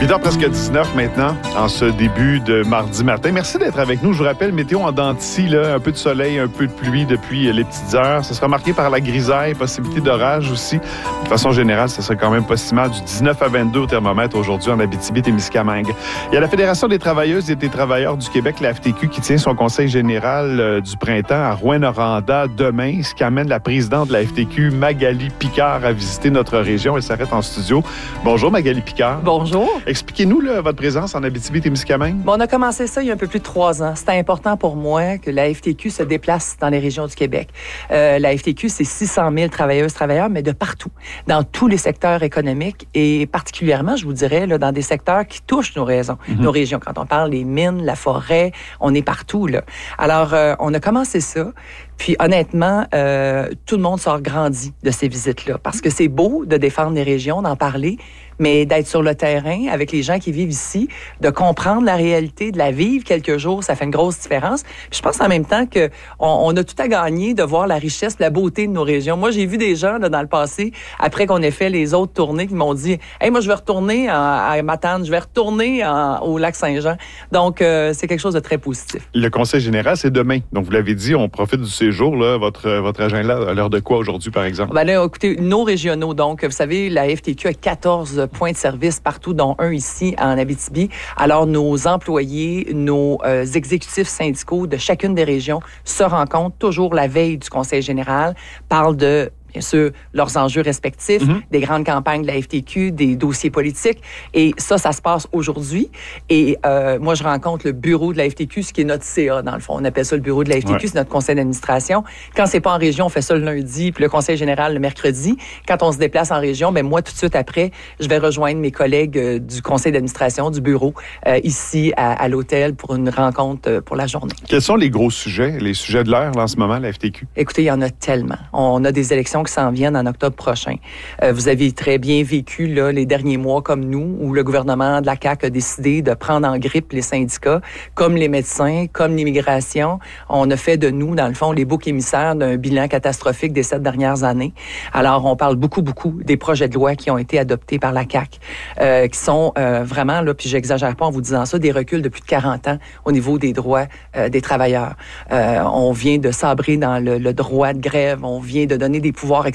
8h presque 19 maintenant, en ce début de mardi matin. Merci d'être avec nous. Je vous rappelle, météo en dents de scie, là, un peu de soleil, un peu de pluie depuis les petites heures. Ça sera marqué par la grisaille, possibilité d'orage aussi. De façon générale, ça sera quand même pas si mal. Du 19 à 22 au thermomètre aujourd'hui en Abitibi-Témiscamingue. Il y a la Fédération des travailleuses et des travailleurs du Québec, la FTQ, qui tient son conseil général du printemps à Rouyn-Noranda demain, ce qui amène la présidente de la FTQ, Magali Picard, à visiter notre région. Elle s'arrête en studio. Bonjour, Magali Picard. Bonjour. Expliquez-nous là, votre présence en Abitibi-Témiscamingue. Bon, on a commencé ça il y a un peu plus de 3 ans. C'était important pour moi que la FTQ se déplace dans les régions du Québec. La FTQ, c'est 600 000 travailleuses, travailleurs, mais de partout, dans tous les secteurs économiques et particulièrement, je vous dirais, là, dans des secteurs qui touchent nos régions. Nos régions. Quand on parle des mines, la forêt, on est partout, là. Alors, on a commencé ça. Puis honnêtement, tout le monde sort grandi de ces visites-là parce que c'est beau de défendre les régions, d'en parler, mais d'être sur le terrain avec les gens qui vivent ici, de comprendre la réalité, de la vivre quelques jours, ça fait une grosse différence. Puis je pense en même temps que on a tout à gagner de voir la richesse, la beauté de nos régions. Moi, j'ai vu des gens là, dans le passé, après qu'on ait fait les autres tournées, qui m'ont dit « Hey, moi, je vais retourner à Matane, je vais retourner au lac Saint-Jean. » Donc, c'est quelque chose de très positif. Le conseil général, c'est demain. Donc, vous l'avez dit, on profite du séjour. Là, votre agenda à l'heure de quoi aujourd'hui, par exemple? Ben là, écoutez, nos régionaux, donc, vous savez, la FTQ a 14 points de service partout, dont un ici en Abitibi. Alors, nos employés, nos exécutifs syndicaux de chacune des régions se rencontrent toujours la veille du conseil général, parlent de bien sûr, leurs enjeux respectifs, des grandes campagnes de la FTQ, des dossiers politiques. Et ça se passe aujourd'hui. Et moi, je rencontre le bureau de la FTQ, ce qui est notre CA, dans le fond. On appelle ça le bureau de la FTQ, c'est notre conseil d'administration. Quand c'est pas en région, on fait ça le lundi, puis le conseil général le mercredi. Quand on se déplace en région, ben moi, tout de suite après, je vais rejoindre mes collègues du conseil d'administration, du bureau, ici à l'hôtel pour une rencontre pour la journée. Quels sont les gros sujets, les sujets de l'heure, là, en ce moment, la FTQ? Écoutez, il y en a tellement. On a des élections qui s'en viennent en octobre prochain. Vous avez très bien vécu là, les derniers mois comme nous, où le gouvernement de la CAQ a décidé de prendre en grippe les syndicats, comme les médecins, comme l'immigration. On a fait de nous, dans le fond, les boucs émissaires d'un bilan catastrophique des 7 dernières années. Alors, on parle beaucoup des projets de loi qui ont été adoptés par la CAQ, qui sont vraiment, là, puis j'exagère pas en vous disant ça, des reculs de plus de 40 ans au niveau des droits des travailleurs. On vient de sabrer dans le droit de grève, on vient de donner des pouvoirs